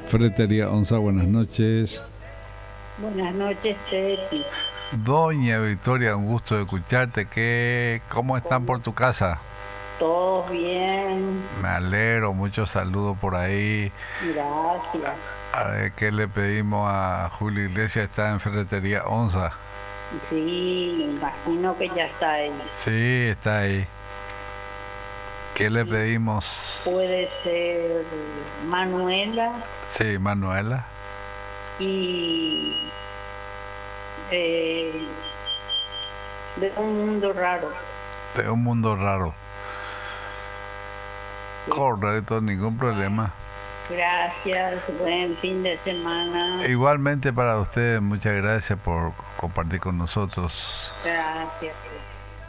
Ferretería Onza, buenas noches. Buenas noches, Chetty. Doña Victoria, un gusto de escucharte. ¿Cómo están por tu casa? ¿Todos bien? Me alegro, muchos saludos por ahí. Gracias. A ver, ¿qué le pedimos a Julio Iglesias? Está en Ferretería Onza. Sí, me imagino que ya está ahí. Sí, está ahí. ¿Qué le pedimos? Puede ser Manuela Sí, Manuela. y eh, de un mundo raro. De un mundo raro. Sí. Correcto, ningún problema. Gracias, buen fin de semana. Igualmente para ustedes, muchas gracias por compartir con nosotros. Gracias.